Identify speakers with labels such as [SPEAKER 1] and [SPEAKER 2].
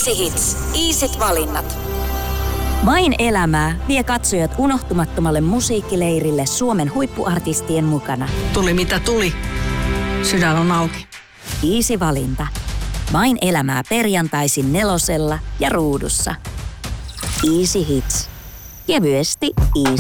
[SPEAKER 1] Easy Hits. Easyt valinnat.
[SPEAKER 2] Vain elämää vie katsojat unohtumattomalle musiikkileirille Suomen huippuartistien mukana.
[SPEAKER 3] Tuli mitä tuli. Sydän on auki.
[SPEAKER 2] Easy valinta. Vain elämää perjantaisin 4 ja Ruudussa. Easy Hits. Kevyesti Easy.